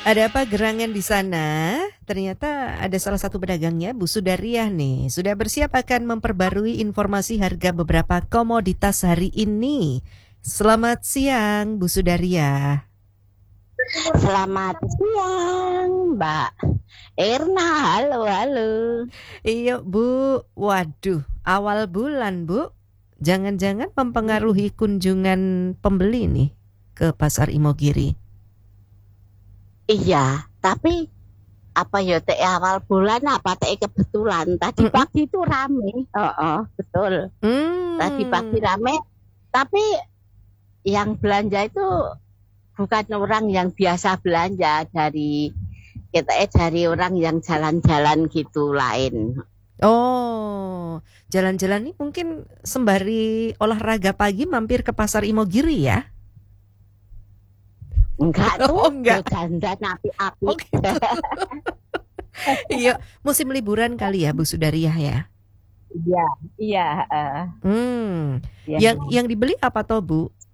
Ada apa gerangan di sana? Ternyata ada salah satu pedagangnya, Bu Sudariah nih. Sudah bersiap akan memperbarui informasi harga beberapa komoditas hari ini. Selamat siang, Bu Sudariah. Selamat siang, Mbak Erna. Halo, halo. Iya, Bu. Waduh, awal bulan, Bu. Jangan-jangan mempengaruhi kunjungan pembeli nih ke Pasar Imogiri. Iya, tapi apa ya teh awal bulan apa teh kebetulan tadi Mm-mm. pagi itu rame. Oh, betul. Tadi pagi Hmm. rame, tapi yang belanja itu bukan orang yang biasa belanja dari orang yang jalan-jalan gitu lain. Oh, jalan-jalan ini mungkin sembari olahraga pagi mampir ke Pasar Imogiri ya? Enggak Oh, tuh, enggak. dandan api-api. Oh, gitu. Iya, musim liburan kali ya, Bu Sudariah ya. Iya, iya, Hmm, iya. yang dibeli apa toh, Bu?